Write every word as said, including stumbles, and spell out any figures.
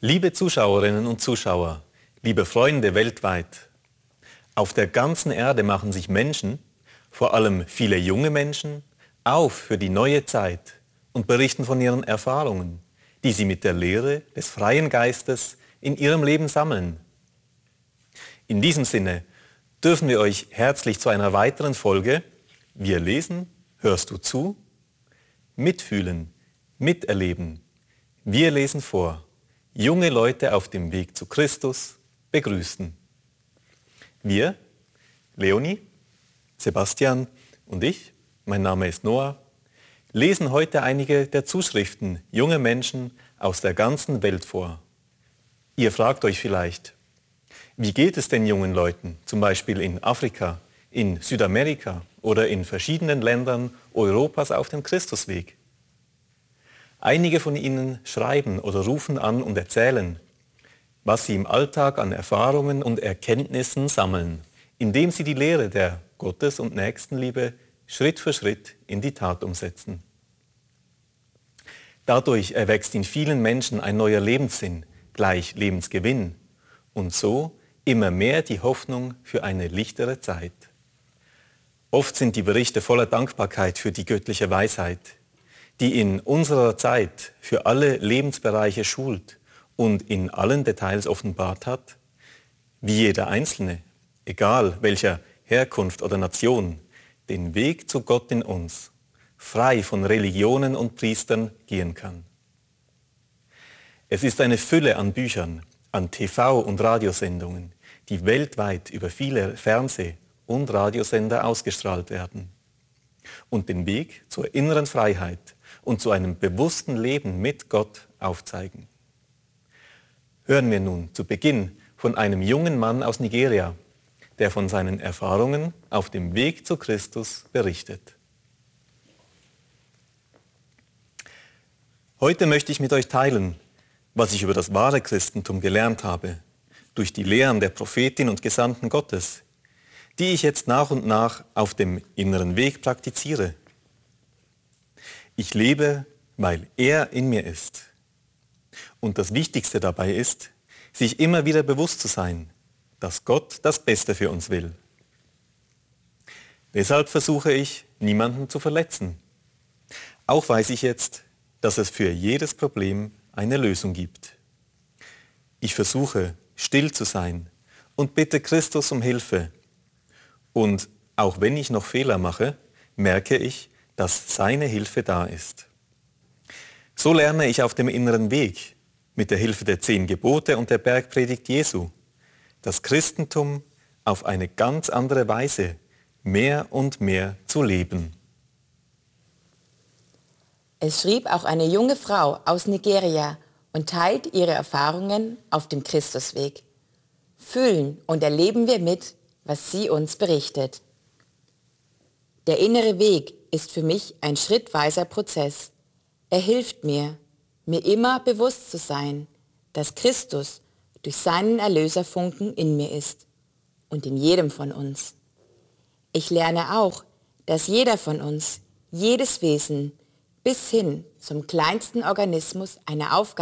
Liebe Zuschauerinnen und Zuschauer, liebe Freunde weltweit, auf der ganzen Erde machen sich Menschen, vor allem viele junge Menschen, auf für die neue Zeit und berichten von ihren Erfahrungen, die sie mit der Lehre des freien Geistes in ihrem Leben sammeln. In diesem Sinne dürfen wir euch herzlich zu einer weiteren Folge Wir lesen, hörst du zu? Mitfühlen, miterleben. Wir lesen vor. Junge Leute auf dem Weg zu Christus begrüßen. Wir, Leonie, Sebastian und ich, mein Name ist Noah, lesen heute einige der Zuschriften junger Menschen aus der ganzen Welt vor. Ihr fragt euch vielleicht, wie geht es den jungen Leuten, zum Beispiel in Afrika, in Südamerika oder in verschiedenen Ländern Europas auf dem Christusweg? Einige von ihnen schreiben oder rufen an und erzählen, was sie im Alltag an Erfahrungen und Erkenntnissen sammeln, indem sie die Lehre der Gottes- und Nächstenliebe Schritt für Schritt in die Tat umsetzen. Dadurch erwächst in vielen Menschen ein neuer Lebenssinn, gleich Lebensgewinn und so immer mehr die Hoffnung für eine lichtere Zeit. Oft sind die Berichte voller Dankbarkeit für die göttliche Weisheit, die in unserer Zeit für alle Lebensbereiche schult und in allen Details offenbart hat, wie jeder Einzelne, egal welcher Herkunft oder Nation, den Weg zu Gott in uns, frei von Religionen und Priestern gehen kann. Es ist eine Fülle an Büchern, an T V- und Radiosendungen, die weltweit über viele Fernseh- und Radiosender ausgestrahlt werden und den Weg zur inneren Freiheit und zu einem bewussten Leben mit Gott aufzeigen. Hören wir nun zu Beginn von einem jungen Mann aus Nigeria, der von seinen Erfahrungen auf dem Weg zu Christus berichtet. Heute möchte ich mit euch teilen, was ich über das wahre Christentum gelernt habe, durch die Lehren der Prophetin und Gesandten Gottes, die ich jetzt nach und nach auf dem inneren Weg praktiziere. Ich lebe, weil er in mir ist. Und das Wichtigste dabei ist, sich immer wieder bewusst zu sein, dass Gott das Beste für uns will. Deshalb versuche ich, niemanden zu verletzen. Auch weiß ich jetzt, dass es für jedes Problem eine Lösung gibt. Ich versuche, still zu sein und bitte Christus um Hilfe. Und auch wenn ich noch Fehler mache, merke ich, dass seine Hilfe da ist. So lerne ich auf dem inneren Weg, mit der Hilfe der zehn Gebote und der Bergpredigt Jesu, das Christentum auf eine ganz andere Weise mehr und mehr zu leben. Es schrieb auch eine junge Frau aus Nigeria und teilt ihre Erfahrungen auf dem Christusweg. Fühlen und erleben wir mit, was sie uns berichtet. Der innere Weg ist für mich ein schrittweiser Prozess. Er hilft mir, mir immer bewusst zu sein, dass Christus durch seinen Erlöserfunken in mir ist und in jedem von uns. Ich lerne auch, dass jeder von uns, jedes Wesen, bis hin zum kleinsten Organismus eine Aufgabe